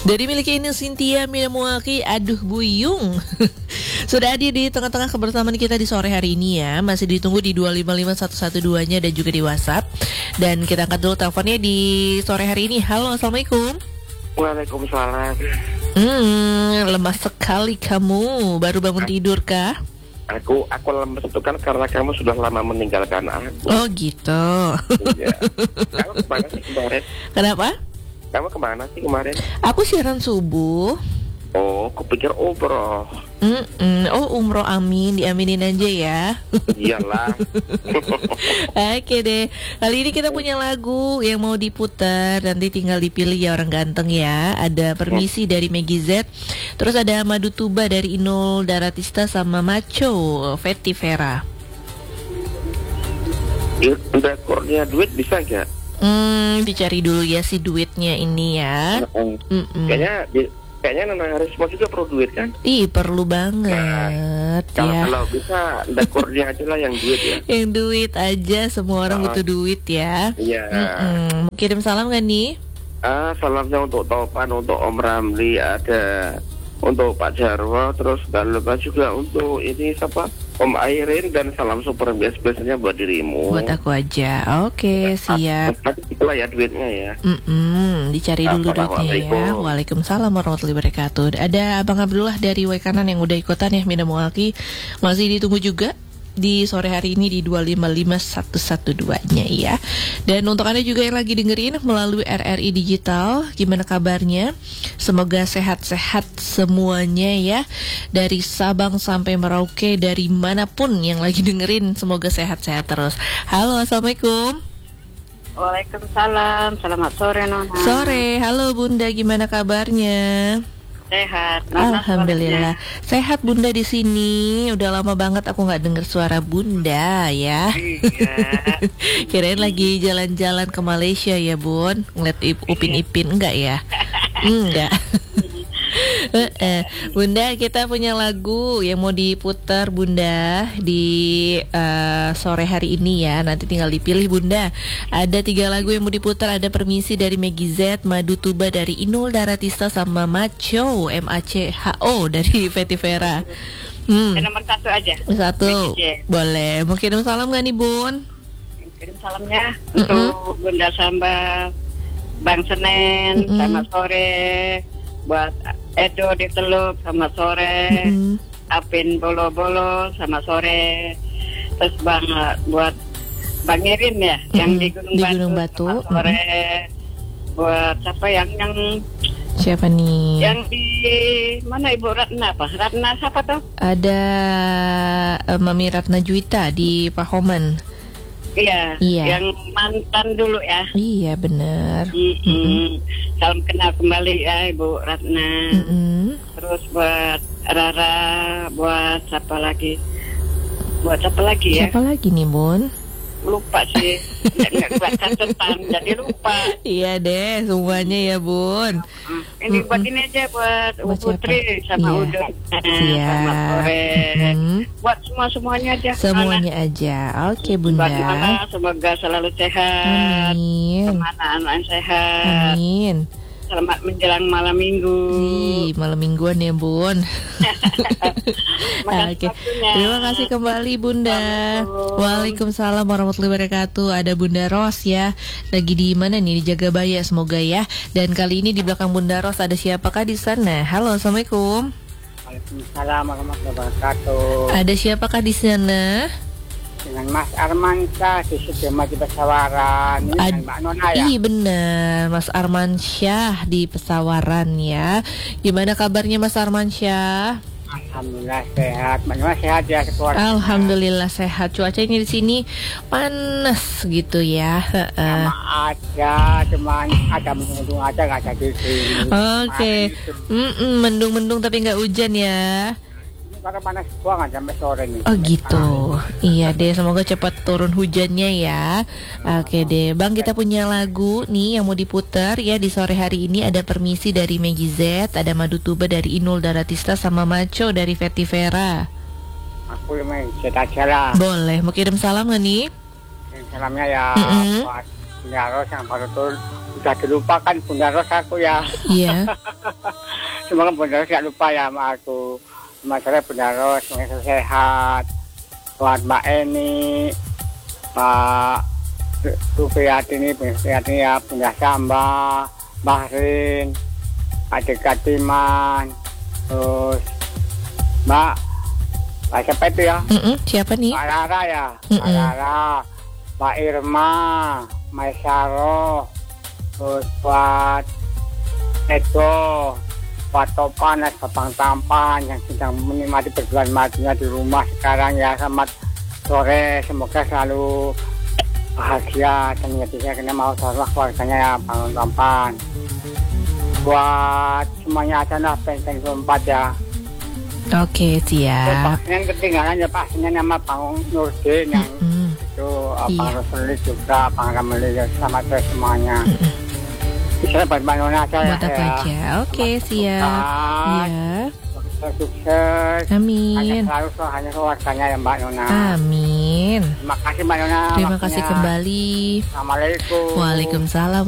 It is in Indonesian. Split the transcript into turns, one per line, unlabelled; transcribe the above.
Dari milik ini Cynthia Minamuaki, Aduh Buyung. Sudah hadir di tengah-tengah kebersamaan kita di sore hari ini ya. Masih ditunggu di 255112-nya dan juga di WhatsApp. Dan kita angkat dulu teleponnya di sore hari ini. Halo, Assalamualaikum.
Waalaikumsalam.
Lemas sekali kamu. Baru bangun tidur kah?
Aku lemes itu kan karena kamu sudah lama meninggalkan aku.
Oh gitu.
Iya. Kamu kemana sih kemarin?
Kenapa?
Kamu kemana sih kemarin?
Aku siaran subuh.
Oh, kupikir umroh.
Oh, umroh, amin, diaminin aja ya.
Iyalah.
Oke deh. Kali ini kita punya lagu yang mau diputar. Nanti tinggal dipilih ya orang ganteng ya. Ada Permisi dari Meggy Z. Terus ada Madu Tuba dari Inul Daratista sama Macho Fetty Vera.
Udah kornya duit bisa nggak?
Dicari dulu ya si duitnya ini ya.
Kayaknya Nona Harisma juga perlu duit kan?
Ih, perlu banget ya.
Kalau bisa dekornya aja lah yang duit ya.
Yang duit aja, semua orang butuh duit ya.
Iya.
Kirim salam gak nih?
Salamnya untuk Topan, untuk Om Ramli, ada untuk Pak Jarwo, terus dan lupa juga untuk ini siapa? Om Airin, dan salam super biasanya buat dirimu.
Buat aku aja. Oke, siap.
Nanti itulah ya duitnya ya.
Dicari dulu duitnya ya. Waalaikumsalam warahmatullahi wabarakatuh. Ada Abang Abdullah dari Waikanan yang udah ikutan ya, Minamuaki. Masih ditunggu juga di sore hari ini di 255112-nya ya. Dan untuk Anda juga yang lagi dengerin melalui RRI Digital, gimana kabarnya? Semoga sehat-sehat semuanya ya. Dari Sabang sampai Merauke, dari manapun yang lagi dengerin, semoga sehat-sehat terus. Halo, Assalamualaikum.
Waalaikumsalam, selamat sore Nona.
Sore, halo Bunda, gimana kabarnya?
Sehat.
Alhamdulillah. Sehat Bunda di sini. Udah lama banget aku nggak dengar suara Bunda ya.
Iya.
Kirain lagi jalan-jalan ke Malaysia ya Bun. Ngeliat Upin Ipin enggak ya? Enggak. Bunda, kita punya lagu yang mau diputar Bunda di sore hari ini ya. Nanti tinggal dipilih Bunda. Ada 3 lagu yang mau diputar. Ada Permisi dari Meggy Z, Madu Tuba dari Inul Daratista, sama Macho MACHO dari Fetty Vera.
Nomor 1 aja.
1 boleh. Mau kirim salam gak nih Bun?
Kirim salamnya untuk Bunda Samba, Bang Senen, selamat sore. Buat Edo di Teluk, selamat sore. Apin Bolo-Bolo, selamat sore. Terus buat Bang Irin ya, yang di Gunung Batu, selamat sore. Buat siapa yang
siapa nih?
Yang di mana Ibu Ratna apa? Ratna siapa tuh?
Ada Mami Ratna Juwita di Pahoman.
Iya, yang mantan dulu ya.
Iya benar.
Salam kenal kembali ya Ibu Ratna. Terus buat Rara, buat siapa lagi? Ya?
Siapa lagi nih Bun?
Lupa sih. Nggak buat catatan, jadi lupa.
Iya deh, semuanya ya Bun.
Ini buat ini aja buat Putri sama Udon. Selamat sore. Buat semuanya aja.
Semuanya aja. Oke Bunda.
Buat semoga selalu sehat.
Amin.
Sama anak-anak sehat.
Amin.
Selamat menjelang malam minggu.
Malam mingguan ya Bun. Oke. Terima kasih kembali Bunda. Waalaikumsalam warahmatullahi wabarakatuh. Ada Bunda Ros ya. Lagi di mana nih? Di Jagabaya semoga ya. Dan kali ini di belakang Bunda Ros ada siapakah di sana? Halo, Assalamualaikum.
Waalaikumsalam warahmatullahi wabarakatuh.
Ada siapakah di sana?
Dengan Mas Armansyah di Sudirman di Pesawaran. Ini dengan Mbak Nona ya?
Iya benar, Mas Armansyah di Pesawaran ya. Gimana kabarnya Mas Armansyah?
Alhamdulillah sehat. Mbak Nona sehat ya keluarga?
Alhamdulillah sehat. Cuacanya di sini panas gitu ya.
Sama aja, cuman ada mendung aja, nggak ada di sini.
Oke. Mendung-mendung tapi nggak hujan ya.
Karena panas banget sampai sore nih.
Oh gitu. Iya deh, semoga cepat turun hujannya ya. Oke deh, Bang, kita punya lagu nih yang mau diputar ya di sore hari ini. Ada Permisi dari Meggy Z, ada Madu Tuba dari Inul Daratista, sama Macho dari Fetty Vera.
Aku main aja lah.
Boleh, mau kirim salam gak nih?
Kirim salamnya ya buat Yaros yang baru
sudah dilupakan Bunda Ros aku ya.
Iya.
Semoga Bunda Ros gak lupa ya sama aku. Selamat sore Bunda Ros, semoga sehat. Buat Mbak Eni, Pak Rupiatini ya, Bunda Samba, Bahrin, Adik Katiman, terus Mbak siapa itu ya?
Siapa nih?
Pak Rara ya, Pak Rara, Pak Irma, Maisaro, terus buat Edo, Pak Topan, Babang Tampan yang sedang menikmati perjuangan majunya di rumah sekarang ya. Selamat sore, semoga selalu bahagia dan ingatnya kena mau sarlah keluarganya ya, Bang Tampan. Buat semuanya aja lah, pengen 4 ya.
Oke, siap.
Yang ketinggalan ya pastinya nama Bang Nurdin yang itu, Bang Rosli juga, Bang Ramli ya, selamat sore semuanya. Bisa buat Mbak Nona aja
buat apa aja. Oke, siap. Iya.
Sukses.
Amin.
Hanya selalu hanya keluarganya ya Mbak Nona.
Amin.
Terima kasih Mbak Nona.
Terima kasih kembali.
Assalamualaikum.
Waalaikumsalam.